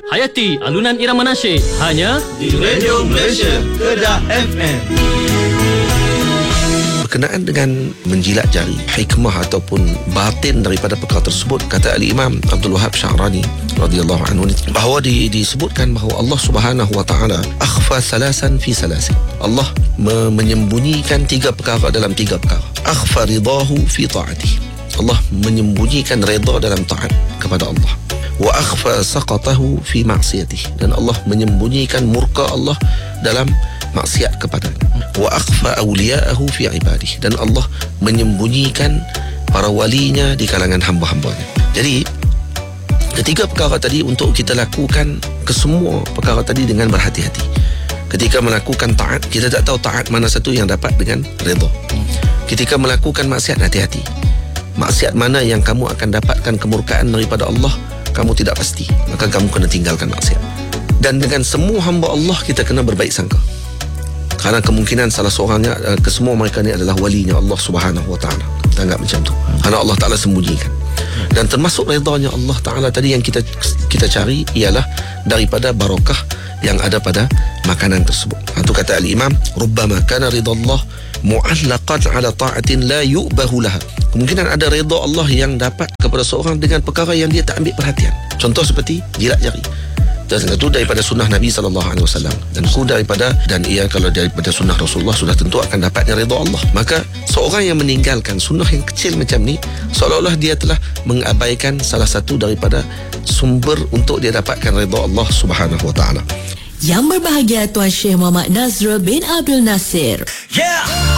hayati alunan irama nasyid hanya di Radio Malaysia Kedah FM. Berkenaan dengan menjilat jari, hikmah ataupun batin daripada perkara tersebut, kata Al-Imam Abdul Wahab Sya'rani radhiyallahu anhu bahawa disebutkan bahawa Allah Subhanahu wa taala akhfa salasan fi salasin. Allah menyembunyikan 3 perkara dalam 3 perkara. Akhfa ridahu fi ta'atih. Allah menyembunyikan redha dalam taat kepada Allah. Wa akhfa saqatahu fi ma'siyatih. Dan Allah menyembunyikan murka Allah dalam maksiat kepadanya. Wa akhfa awliya'ahu fi ibadih. Dan Allah menyembunyikan para walinya di kalangan hamba-hambanya. Jadi ketiga perkara tadi untuk kita lakukan kesemua perkara tadi dengan berhati-hati. Ketika melakukan taat, kita tak tahu taat mana satu yang dapat dengan redha. Ketika melakukan maksiat, hati-hati. Maksiat mana yang kamu akan dapatkan kemurkaan daripada Allah, kamu tidak pasti. Maka kamu kena tinggalkan maksiat. Dan dengan semua hamba Allah, kita kena berbaik sangka. Kerana kemungkinan salah seorangnya, kesemua mereka ni adalah walinya Allah Subhanahu wa ta'ala. Kita anggap macam tu. Kerana Allah Ta'ala sembunyikan. Dan termasuk redanya Allah Ta'ala tadi yang kita cari ialah daripada barakah yang ada pada makanan tersebut. Itu kata Al-Imam, rubbama kana ridallah mu'allaqat ala ta'atin la yu'bahu laha. Kemungkinan ada redha Allah yang dapat kepada seorang dengan perkara yang dia tak ambil perhatian. Contoh seperti jilat jari. Dan itu daripada sunnah Nabi SAW. Dan kalau daripada sunnah Rasulullah, sudah tentu akan dapatnya redha Allah. Maka seorang yang meninggalkan sunnah yang kecil macam ni, seolah-olah dia telah mengabaikan salah satu daripada sumber untuk dia dapatkan redha Allah Subhanahu wa ta'ala. Yang berbahagia Tuan Syekh Muhammad Nazrul bin Abdul Nasir. Yeah!